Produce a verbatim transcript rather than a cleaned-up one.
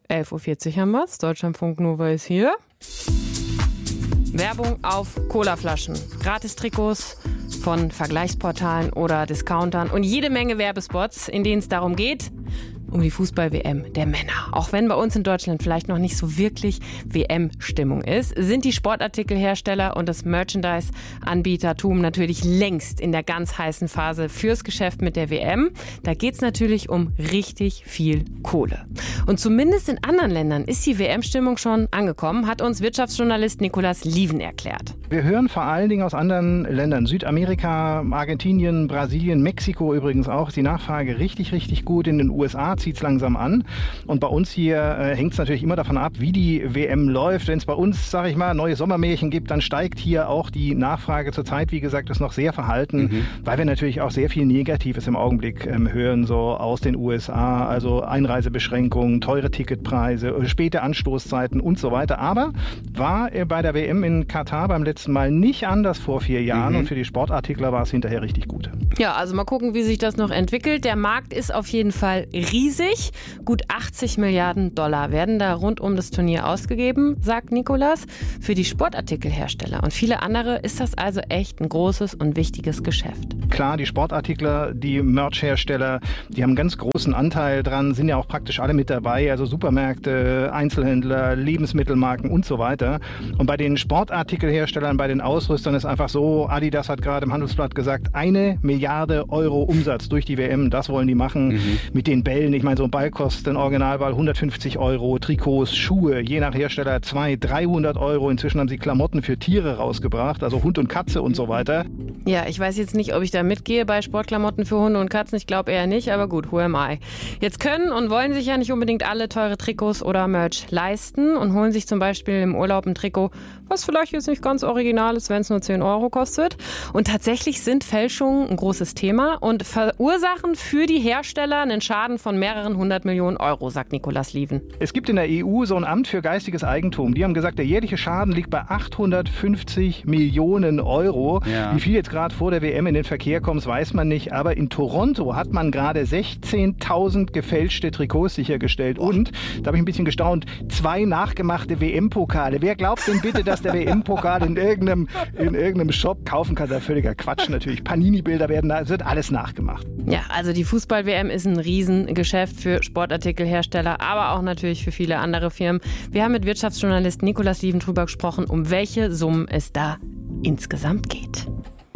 elf Uhr vierzig haben wir's. Deutschlandfunk Nova ist hier. Werbung auf Colaflaschen. Gratis-Trikots von Vergleichsportalen oder Discountern und jede Menge Werbespots, in denen es darum geht, um die Fußball-W M der Männer. Auch wenn bei uns in Deutschland vielleicht noch nicht so wirklich W M-Stimmung ist, sind die Sportartikelhersteller und das Merchandise-Anbietertum natürlich längst in der ganz heißen Phase fürs Geschäft mit der W M. Da geht es natürlich um richtig viel Kohle. Und zumindest in anderen Ländern ist die W M-Stimmung schon angekommen, hat uns Wirtschaftsjournalist Nicolas Lieven erklärt. Wir hören vor allen Dingen aus anderen Ländern, Südamerika, Argentinien, Brasilien, Mexiko übrigens auch, ist die Nachfrage richtig, richtig gut. In den U S A zieht es langsam an. Und bei uns hier äh, hängt es natürlich immer davon ab, wie die W M läuft. Wenn es bei uns, sage ich mal, neue Sommermärchen gibt, dann steigt hier auch die Nachfrage. Zurzeit, wie gesagt, ist noch sehr verhalten, mhm. weil wir natürlich auch sehr viel Negatives im Augenblick ähm, hören, so aus den U S A, also Einreisebeschränkungen, teure Ticketpreise, späte Anstoßzeiten und so weiter. Aber war äh, bei der W M in Katar beim letzten Mal nicht anders vor vier Jahren mhm. und für die Sportartikler war es hinterher richtig gut. Ja, also mal gucken, wie sich das noch entwickelt. Der Markt ist auf jeden Fall riesig. Gut achtzig Milliarden Dollar werden da rund um das Turnier ausgegeben, sagt Nicolas. Für die Sportartikelhersteller und viele andere ist das also echt ein großes und wichtiges Geschäft. Klar, die Sportartikler, die Merch-Hersteller, die haben einen ganz großen Anteil dran, sind ja auch praktisch alle mit dabei, also Supermärkte, Einzelhändler, Lebensmittelmarken und so weiter. Und bei den Sportartikelherstellern, bei den Ausrüstern ist einfach so, Adidas hat gerade im Handelsblatt gesagt, eine Milliarde Euro Umsatz durch die W M, das wollen die machen mhm. mit den Bällen. Ich meine, so ein Ball kostet, ein Originalball hundertfünfzig Euro, Trikots, Schuhe, je nach Hersteller zweihundert, dreihundert Euro. Inzwischen haben sie Klamotten für Tiere rausgebracht, also Hund und Katze und so weiter. Ja, ich weiß jetzt nicht, ob ich da mitgehe bei Sportklamotten für Hunde und Katzen. Ich glaube eher nicht, aber gut, who am I? Jetzt können und wollen sich ja nicht unbedingt alle teure Trikots oder Merch leisten und holen sich zum Beispiel im Urlaub ein Trikot, was vielleicht jetzt nicht ganz original ist, wenn es nur zehn Euro kostet. Und tatsächlich sind Fälschungen ein großes Thema und verursachen für die Hersteller einen Schaden von mehreren hundert Millionen Euro, sagt Nicolas Lieven. Es gibt in der E U so ein Amt für geistiges Eigentum. Die haben gesagt, der jährliche Schaden liegt bei achthundertfünfzig Millionen Euro. Ja. Wie viel jetzt gerade vor der W M in den Verkehr kommt, weiß man nicht. Aber in Toronto hat man gerade sechzehntausend gefälschte Trikots sichergestellt. Oh. Und, da habe ich ein bisschen gestaunt, zwei nachgemachte W M-Pokale. Wer glaubt denn bitte, dass der W M-Pokal in irgendeinem, in irgendeinem Shop kaufen kann? Das ist völliger Quatsch natürlich. Panini-Bilder werden da, es wird alles nachgemacht. Ja, also die Fußball-W M ist ein Riesengeschäft für Sportartikelhersteller, aber auch natürlich für viele andere Firmen. Wir haben mit Wirtschaftsjournalist Nicolas Lieven drüber gesprochen, um welche Summen es da insgesamt geht.